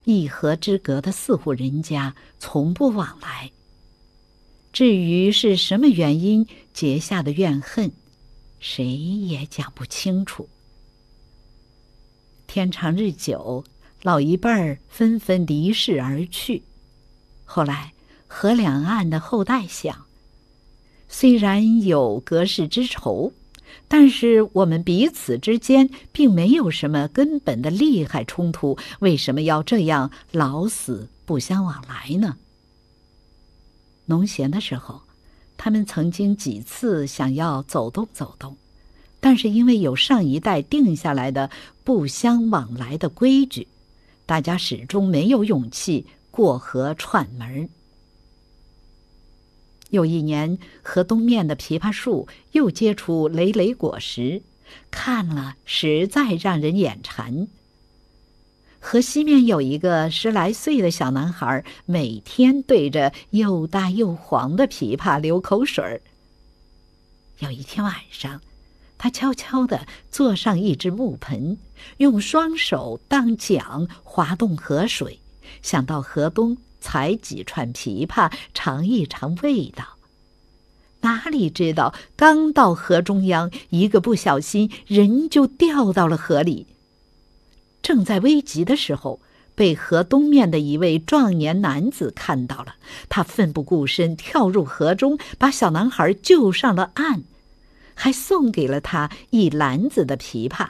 一河之隔的4户人家从不往来。至于是什么原因结下的怨恨，谁也讲不清楚。天长日久，老一辈儿纷纷离世而去。后来河两岸的后代想，虽然有隔世之仇，但是我们彼此之间并没有什么根本的利害冲突，为什么要这样老死不相往来呢？农闲的时候，他们曾经几次想要走动走动，但是因为有上一代定下来的不相往来的规矩，大家始终没有勇气过河串门。有一年，河东面的枇杷树又结出累累果实，看了实在让人眼馋。河西面有一个10来岁的小男孩，每天对着又大又黄的枇杷流口水。有一天晚上，他悄悄地坐上一只木盆，用双手当桨划动河水，想到河东采几串枇杷尝一尝味道。哪里知道刚到河中央，一个不小心人就掉到了河里。正在危急的时候，被河东面的一位壮年男子看到了，他奋不顾身跳入河中，把小男孩救上了岸，还送给了他一篮子的枇杷。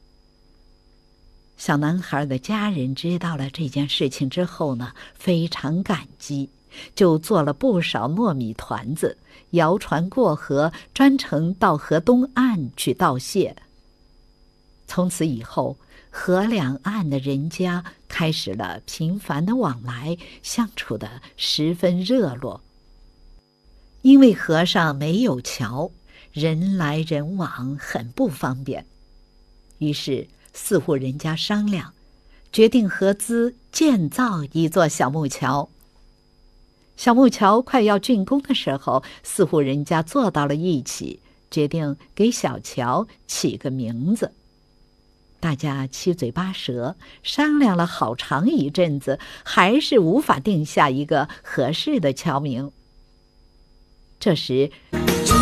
小男孩的家人知道了这件事情之后呢，非常感激，就做了不少糯米团子，摇船过河，专程到河东岸去道谢。从此以后，河两岸的人家开始了频繁的往来，相处得十分热络。因为河上没有桥，人来人往很不方便，于是4户人家商量，决定合资建造一座小木桥。小木桥快要竣工的时候，4户人家坐到了一起，决定给小桥起个名字。大家七嘴八舌商量了好长一阵子，还是无法定下一个合适的桥名。这时